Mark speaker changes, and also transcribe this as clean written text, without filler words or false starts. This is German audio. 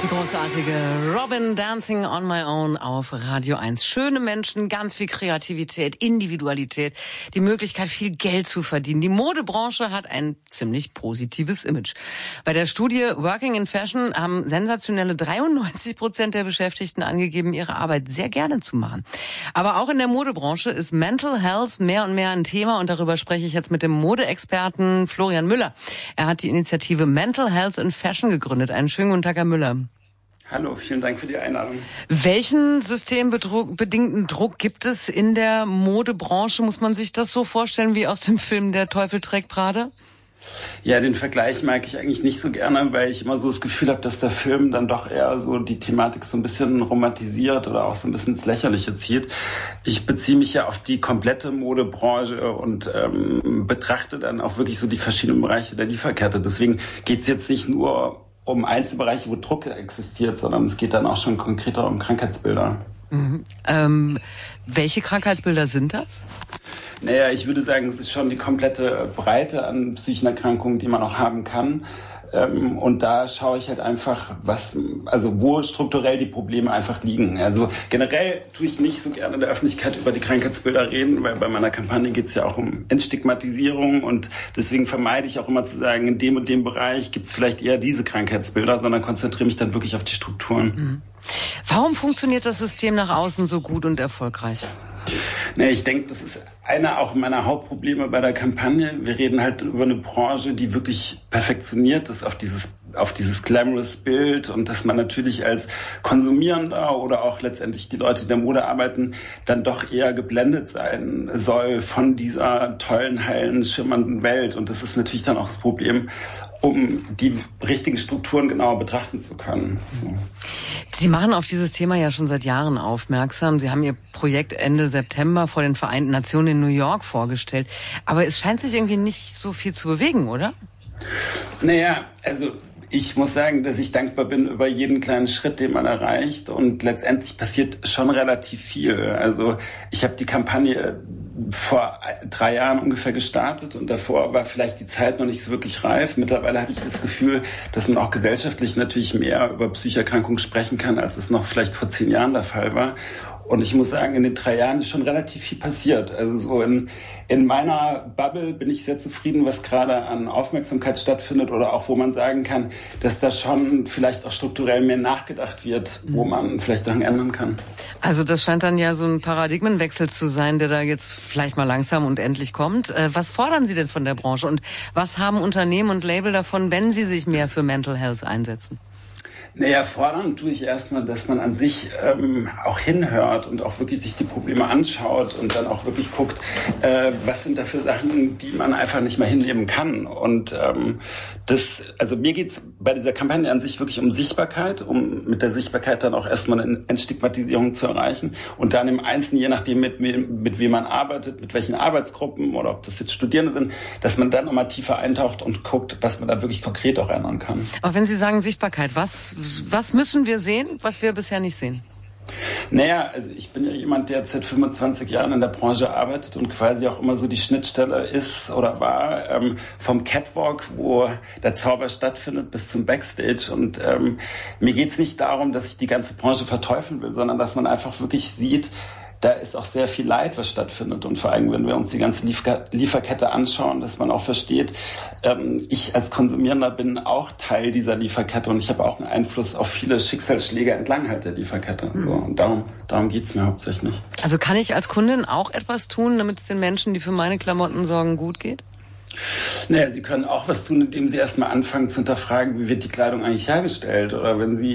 Speaker 1: Die großartige Robin Dancing on My Own auf Radio 1. Schöne Menschen, ganz viel Kreativität, Individualität, die Möglichkeit, viel Geld zu verdienen. Die Modebranche hat ein ziemlich positives Image. Bei der Studie Working in Fashion haben sensationelle 93% der Beschäftigten angegeben, ihre Arbeit sehr gerne zu machen. Aber auch in der Modebranche ist Mental Health mehr und mehr ein Thema und darüber spreche ich jetzt mit dem Modeexperten Florian Müller. Er hat die Initiative Mental Health in Fashion gegründet. Einen schönen guten Tag, Herr Müller.
Speaker 2: Hallo, vielen Dank für die Einladung.
Speaker 1: Welchen systembedingten Druck gibt es in der Modebranche? Muss man sich das so vorstellen wie aus dem Film Der Teufel trägt Prada?
Speaker 2: Ja, den Vergleich mag ich eigentlich nicht so gerne, weil ich immer so das Gefühl habe, dass der Film dann doch eher so die Thematik so ein bisschen romantisiert oder auch so ein bisschen ins Lächerliche zieht. Ich beziehe mich ja auf die komplette Modebranche und betrachte dann auch wirklich so die verschiedenen Bereiche der Lieferkette. Deswegen geht's jetzt nicht nur um Einzelbereiche, wo Druck existiert, sondern es geht dann auch schon konkreter um Krankheitsbilder.
Speaker 1: Mhm. Welche Krankheitsbilder sind das?
Speaker 2: Naja, ich würde sagen, es ist schon die komplette Breite an psychischen Erkrankungen, die man auch haben kann. Und da schaue ich halt einfach, wo strukturell die Probleme einfach liegen. Also generell tue ich nicht so gerne in der Öffentlichkeit über die Krankheitsbilder reden, weil bei meiner Kampagne geht es ja auch um Entstigmatisierung und deswegen vermeide ich auch immer zu sagen, in dem und dem Bereich gibt es vielleicht eher diese Krankheitsbilder, sondern konzentriere mich dann wirklich auf die Strukturen.
Speaker 1: Mhm. Warum funktioniert das System nach außen so gut und erfolgreich?
Speaker 2: Ich denke, das ist einer auch meiner Hauptprobleme bei der Kampagne. Wir reden halt über eine Branche, die wirklich perfektioniert ist auf dieses glamorous Bild und dass man natürlich als Konsumierender oder auch letztendlich die Leute, die in der Mode arbeiten, dann doch eher geblendet sein soll von dieser tollen, heilen, schimmernden Welt. Und das ist natürlich dann auch das Problem, um die richtigen Strukturen genauer betrachten zu können. So.
Speaker 1: Sie machen auf dieses Thema ja schon seit Jahren aufmerksam. Sie haben Ihr Projekt Ende September vor den Vereinten Nationen in New York vorgestellt. Aber es scheint sich irgendwie nicht so viel zu bewegen, oder?
Speaker 2: Ich muss sagen, dass ich dankbar bin über jeden kleinen Schritt, den man erreicht. Und letztendlich passiert schon relativ viel. Also ich habe die Kampagne vor 3 Jahren ungefähr gestartet und davor war vielleicht die Zeit noch nicht so wirklich reif. Mittlerweile habe ich das Gefühl, dass man auch gesellschaftlich natürlich mehr über Psycherkrankungen sprechen kann, als es noch vielleicht vor 10 Jahren der Fall war. Und ich muss sagen, in den 3 Jahren ist schon relativ viel passiert. Also so in meiner Bubble bin ich sehr zufrieden, was gerade an Aufmerksamkeit stattfindet oder auch wo man sagen kann, dass da schon vielleicht auch strukturell mehr nachgedacht wird, wo man vielleicht Sachen ändern kann.
Speaker 1: Also das scheint dann ja so ein Paradigmenwechsel zu sein, der da jetzt vielleicht mal langsam und endlich kommt. Was fordern Sie denn von der Branche und was haben Unternehmen und Label davon, wenn sie sich mehr für Mental Health einsetzen?
Speaker 2: Fordern tue ich erstmal, dass man an sich auch hinhört und auch wirklich sich die Probleme anschaut und dann auch wirklich guckt, was sind da für Sachen, die man einfach nicht mehr hinnehmen kann. Und mir geht's bei dieser Kampagne an sich wirklich um Sichtbarkeit, um mit der Sichtbarkeit dann auch erstmal eine Entstigmatisierung zu erreichen und dann im Einzelnen, je nachdem mit wem man arbeitet, mit welchen Arbeitsgruppen oder ob das jetzt Studierende sind, dass man dann nochmal tiefer eintaucht und guckt, was man da wirklich konkret auch ändern kann.
Speaker 1: Aber wenn Sie sagen Sichtbarkeit, was müssen wir sehen, was wir bisher nicht sehen?
Speaker 2: Ich bin ja jemand, der seit 25 Jahren in der Branche arbeitet und quasi auch immer so die Schnittstelle ist oder war vom Catwalk, wo der Zauber stattfindet, bis zum Backstage. Und mir geht's nicht darum, dass ich die ganze Branche verteufeln will, sondern dass man einfach wirklich sieht, da ist auch sehr viel Leid, was stattfindet. Und vor allem, wenn wir uns die ganze Lieferkette anschauen, dass man auch versteht, ich als Konsumierender bin auch Teil dieser Lieferkette und ich habe auch einen Einfluss auf viele Schicksalsschläge entlang halt der Lieferkette. So, und darum geht's mir hauptsächlich.
Speaker 1: Also kann ich als Kundin auch etwas tun, damit es den Menschen, die für meine Klamotten sorgen, gut geht?
Speaker 2: Sie können auch was tun, indem Sie erstmal anfangen zu hinterfragen, wie wird die Kleidung eigentlich hergestellt? Oder wenn Sie